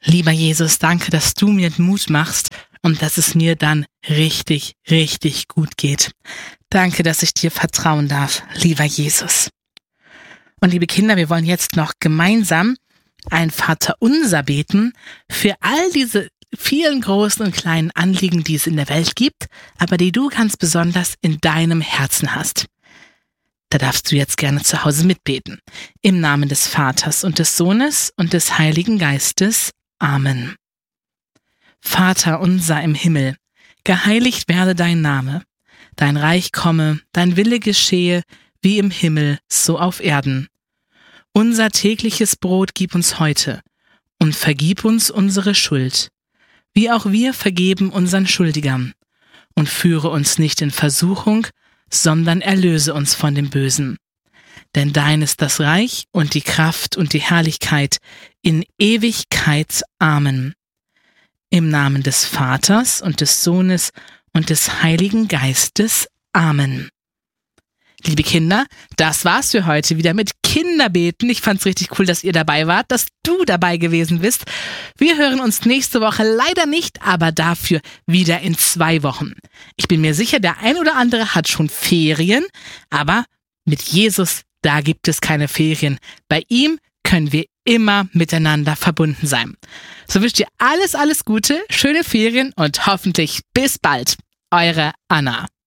Lieber Jesus, danke, dass du mir Mut machst und dass es mir dann richtig, richtig gut geht. Danke, dass ich dir vertrauen darf, lieber Jesus. Und liebe Kinder, wir wollen jetzt noch gemeinsam ein Vaterunser beten für all diese vielen großen und kleinen Anliegen, die es in der Welt gibt, aber die du ganz besonders in deinem Herzen hast. Da darfst du jetzt gerne zu Hause mitbeten. Im Namen des Vaters und des Sohnes und des Heiligen Geistes. Amen. Vater unser im Himmel, geheiligt werde dein Name. Dein Reich komme, dein Wille geschehe, wie im Himmel, so auf Erden. Unser tägliches Brot gib uns heute und vergib uns unsere Schuld, wie auch wir vergeben unseren Schuldigern. Und führe uns nicht in Versuchung, sondern erlöse uns von dem Bösen. Denn dein ist das Reich und die Kraft und die Herrlichkeit in Ewigkeit. Amen. Im Namen des Vaters und des Sohnes und des Heiligen Geistes. Amen. Liebe Kinder, das war's für heute wieder mit Kinderbeten. Ich fand's richtig cool, dass ihr dabei wart, dass du dabei gewesen bist. Wir hören uns nächste Woche leider nicht, aber dafür wieder in 2 Wochen. Ich bin mir sicher, der ein oder andere hat schon Ferien, aber mit Jesus, da gibt es keine Ferien. Bei ihm können wir immer miteinander verbunden sein. So wünsche ich dir alles Gute, schöne Ferien und hoffentlich bis bald. Eure Anna.